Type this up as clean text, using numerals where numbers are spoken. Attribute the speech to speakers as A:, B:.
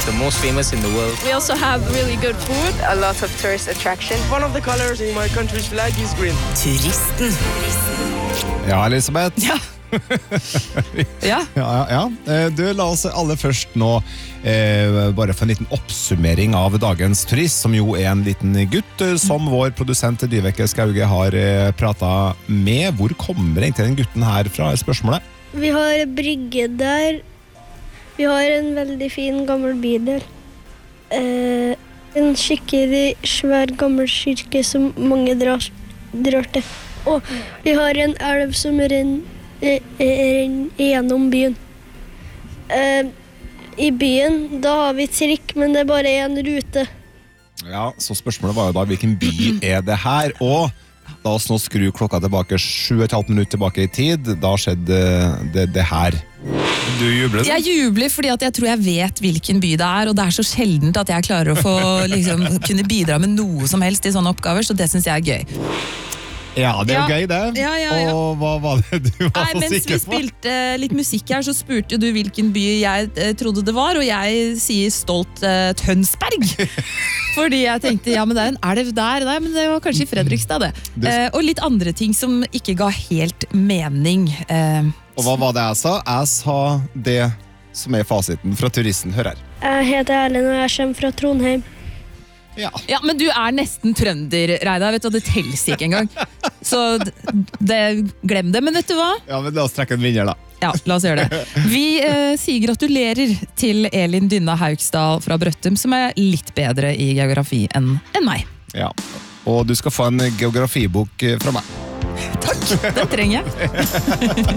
A: the most famous in the world.
B: We also have really good food.
C: A lot of tourist attraction.
D: One of the colors in my country's flag is green.
E: Turisten.
F: Ja, Elisabeth.
E: Ja. Ja.
F: Ja. Du, la oss aller først nå bare få en liten oppsummering av dagens turist, som jo en liten gutt som vår produsent Dyveke Skauge har pratet med. Hvor kommer egentlig den gutten her fra, er spørsmålet?
G: Vi har brygge der. Vi har en veldig fin gammel bydel. En skikkelig svær gammel kirke som mange drar til. Og vi har en elv som renner gjennom byen. I byen, da har vi trikk, men det er bare en rute.
F: Ja, så spørsmålet var jo da, hvilken by er det her? Og la oss nå skru klokka tilbake 7,5 minutter tilbake i tid. Da skjedde det her. Du jubler?
E: Jeg jubler fordi at jeg tror jeg vet hvilken by det er, og det er så sjeldent at jeg klarer å få, liksom, kunne bidra med noe som helst i sånne oppgaver, så det synes jeg er gøy.
F: Ja, det er jo gøy det.
E: Ja.
F: Og hva var det du var så
E: mens
F: sikker
E: vi
F: på?
E: spilte litt musikk her, så spurte du hvilken by jeg trodde det var, og jeg sier stolt Tønsberg. Fordi jeg tenkte, ja, men det er en elv der. Nei, men det var kanskje i Fredrikstad, det. Og litt andre ting som ikke ga helt mening.
F: Og hva var det jeg sa? Jeg sa det som er fasiten fra turisten. Hør her.
G: Jeg heter Erlend, og jeg kommer fra Trondheim.
F: Ja,
E: men du er nesten trønder, Reidar, vet du, og det telles ikke engang. Så glem det, men vet du hva?
F: Ja, men la oss trekke en vinner da.
E: Ja, la oss gjøre det. Vi sier gratulerer til Elin Dynna Hauksdal fra Brøttum, som er litt bedre i geografi enn meg.
F: Ja, og du skal få en geografibok fra meg.
E: Takk, den trenger jeg.